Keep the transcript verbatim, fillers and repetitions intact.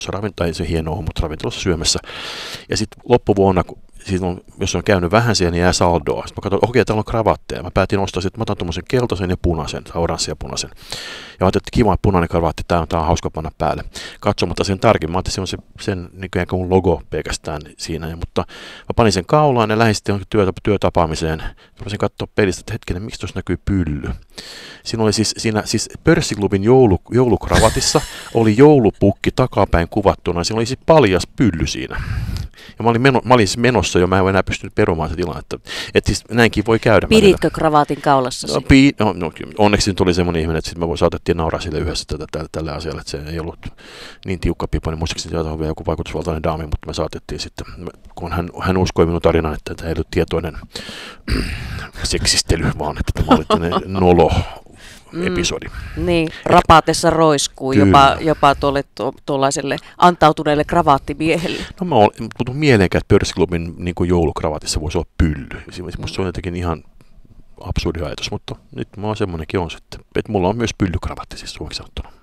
ravintola, se hienoa, mutta ravintolassa syömässä. Ja sitten loppuvuonna, kun siitä on, jos on käynyt vähän siellä, niin jää saldoa. Sitten mä katsoin, että okei, täällä on kravatteja. Mä päätin ostaa, että mä otan tuommoisen keltaisen ja punaisen, tai oranssin ja punaisen. Ja ajattelin, että kiva punainen kravatti, tää on, tää on hauska panna päälle. Katsomatta sen tarkemmin, mä ajattelin, että se on se, sen niin kuin logo pelkästään siinä. Ja, mutta mä panin sen kaulaan ja lähdin sitten työtä, työtapaamiseen. Mä voisin katsoa pelistä, että hetkinen, miksi tuossa näkyy pylly? Siinä oli siis, siinä, siis Pörssiklubin joulu, joulukravatissa oli joulupukki takapäin kuvattuna. Siinä oli siis paljas pylly siinä. Ja mä olin, meno, mä olin menossa jo, mä en enää pystynyt perumaan sitä tilannetta. Että siis näinkin voi käydä. Piditkö kravaatin kaulassa? No, pi, no, no, onneksi nyt oli semmoinen ihminen, että sitten me saatettiin nauraa sille yhdessä tätä, tällä, tällä asialla, että se ei ollut niin tiukka pipa, niin muistaakseni sieltä on vielä joku vaikutusvaltainen daami, mutta me saatettiin sitten, kun hän, hän uskoi minun tarinan, että tämä ei ollut tietoinen seksistely, vaan että tämä oli tämmöinen nolo. Episodi. Mm, niin, rapaatessa roiskuu jopa, jopa tuolle to, tuollaiselle antautuneelle kravaattimiehelle. No mä olin, mutta mieleenkään, että Pörssiklubin niin kuin joulukravaatissa voisi olla pylly. Musta se on jotenkin ihan absurdi ajatus, mutta nyt mulla on semmoinenkin on sitten, että mulla on myös pyllykravaatti siis suomeksi sanottuna.